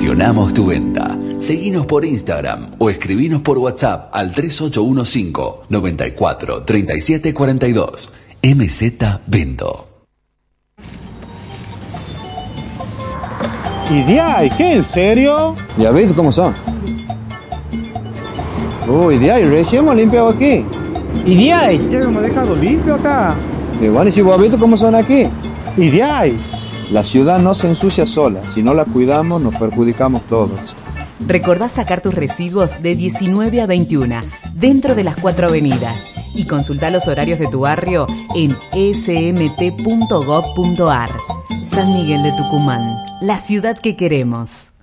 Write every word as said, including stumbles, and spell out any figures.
Gestionamos tu venta. Seguinos por Instagram o escribinos por WhatsApp al tres ocho uno cinco, nueve cuatro, tres siete cuatro dos. M Z Vendo. ¿Y de ahí? ¿Qué? ¿En serio? Ya ves cómo son. Uy, de ahí, recién hemos limpiado aquí. ¿Y de ahí? Ya hemos dejado limpio acá. Y bueno, ¿y si vos has visto cómo son aquí? ¿Y de ahí? La ciudad no se ensucia sola. Si no la cuidamos, nos perjudicamos todos. Recordá sacar tus residuos de diecinueve a veintiuna, dentro de las cuatro avenidas. Y consultá los horarios de tu barrio en e s m t punto gov punto a r. San Miguel de Tucumán, la ciudad que queremos.